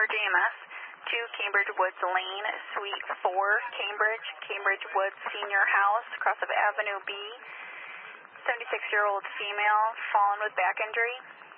JMS, 2 Cambridge Woods Lane, Suite 4, Cambridge, Cambridge Woods Senior House, across of Avenue B. 76-year-old female, fallen with back injury.